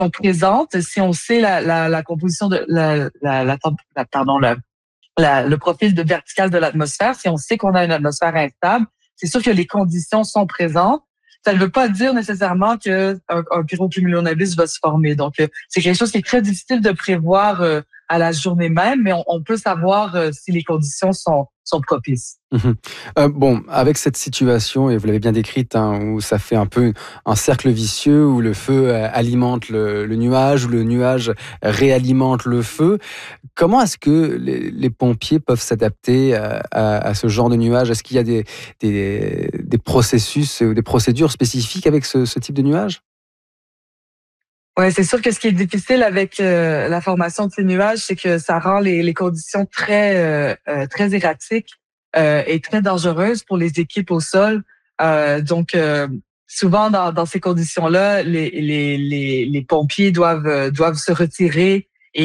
sont présentes, si on sait la composition de le profil de vertical de l'atmosphère, si on sait qu'on a une atmosphère instable, c'est sûr que les conditions sont présentes. Ça ne veut pas dire nécessairement que un pyrocumulonimbus va se former. Donc, c'est quelque chose qui est très difficile de prévoir à la journée même, mais on peut savoir si les conditions sont propices. Bon, avec cette situation, et vous l'avez bien décrite, où ça fait un peu un cercle vicieux, où le feu alimente le nuage, où le nuage réalimente le feu, comment est-ce que les pompiers peuvent s'adapter à ce genre de nuage? Est-ce qu'il y a des processus ou des procédures spécifiques avec ce type de nuage? Ouais, c'est sûr que ce qui est difficile avec la formation de ces nuages, c'est que ça rend les conditions très erratiques et très dangereuses pour les équipes au sol. Donc, souvent dans ces conditions-là, les pompiers doivent se retirer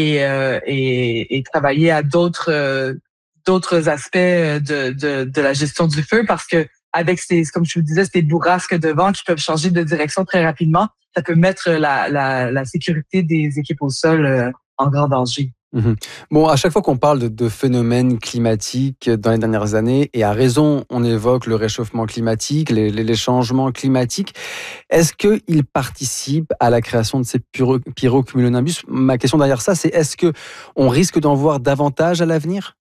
et travailler à d'autres aspects de la gestion du feu parce que avec comme je vous disais, ces bourrasques de vent qui peuvent changer de direction très rapidement, ça peut mettre la sécurité des équipes au sol en grand danger. Bon, à chaque fois qu'on parle de phénomènes climatiques dans les dernières années, et à raison, on évoque le réchauffement climatique, les changements climatiques. Est-ce qu'ils participent à la création de ces pyrocumulonimbus? Ma question derrière ça, c'est est-ce qu'on risque d'en voir davantage à l'avenir?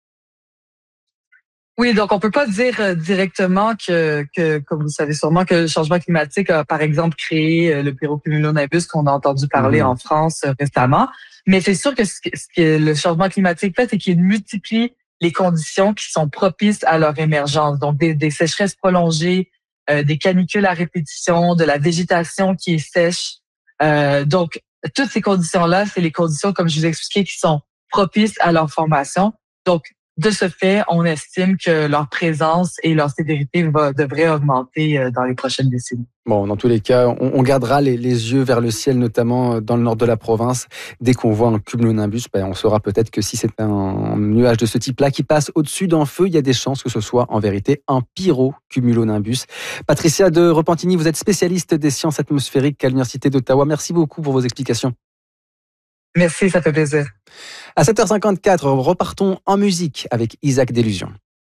Oui, donc on peut pas dire directement que, comme vous savez sûrement, que le changement climatique a, par exemple, créé le pyrocumulonimbus qu'on a entendu parler en France récemment. Mais c'est sûr que ce que le changement climatique fait, c'est qu'il multiplie les conditions qui sont propices à leur émergence. Donc, des sécheresses prolongées, des canicules à répétition, de la végétation qui est sèche. Donc, toutes ces conditions-là, c'est les conditions, comme je vous ai expliqué, qui sont propices à leur formation. Donc, de ce fait, on estime que leur présence et leur sévérité devraient augmenter dans les prochaines décennies. Bon, dans tous les cas, on gardera les yeux vers le ciel, notamment dans le nord de la province. Dès qu'on voit un cumulonimbus, on saura peut-être que si c'est un nuage de ce type-là qui passe au-dessus d'un feu, il y a des chances que ce soit en vérité un pyrocumulonimbus. Patricia de Repentigny, vous êtes spécialiste des sciences atmosphériques à l'Université d'Ottawa. Merci beaucoup pour vos explications. Merci, ça fait plaisir. À 7h54, repartons en musique avec Isaac Delusion.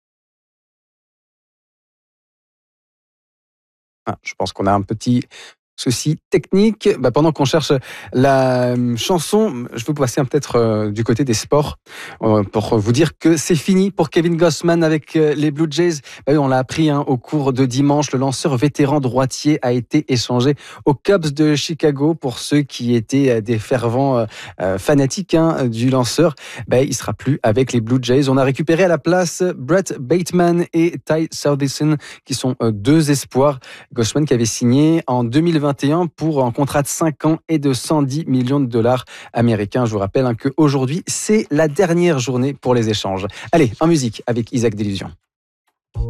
Je pense qu'on a un petit souci technique. Pendant qu'on cherche la chanson, je vais passer peut-être du côté des sports pour vous dire que c'est fini pour Kevin Gausman avec les Blue Jays. On l'a appris au cours de dimanche, le lanceur vétéran droitier a été échangé aux Cubs de Chicago. Pour ceux qui étaient des fervents fanatiques du lanceur, il sera plus avec les Blue Jays. On a récupéré à la place Brett Bateman et Ty Southison qui sont deux espoirs. Gausman qui avait signé en 2021 pour un contrat de 5 ans et de 110 millions de dollars américains. Je vous rappelle qu'aujourd'hui, c'est la dernière journée pour les échanges. Allez, en musique avec Isaac Delusion.